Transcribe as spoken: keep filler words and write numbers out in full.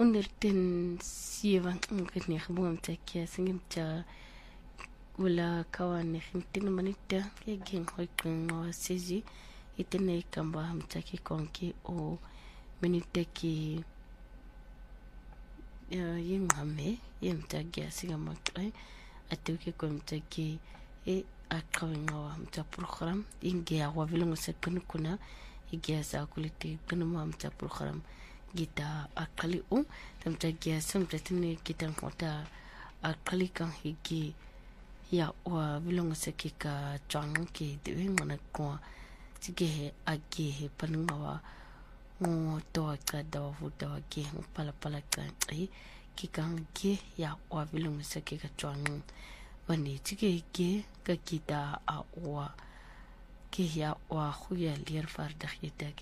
honderdtien zeven ik nie gewoon te kia singim ta wala kawan ni himtin manita ke ging hoi kung sezi itene kamba hamta ki konki o minita ki yung hame yung tagya singa matay atu ki kumta ki e akawin ngawa hamta program ingi awa vilong sa kuna igia sa kuliti kunuma hamta program gita akali u tamta gia samta tini kita ngota akali kang higi ya wa vilong sa kika chang ki dewe ngana kwa sige he agi he panungawa ngo toa ka dawa futa ki pala pala ka ai kikang ki ya wa vilong sa kika chang wani sige ki ka kita a wa ki ya wa khuya lir farda kita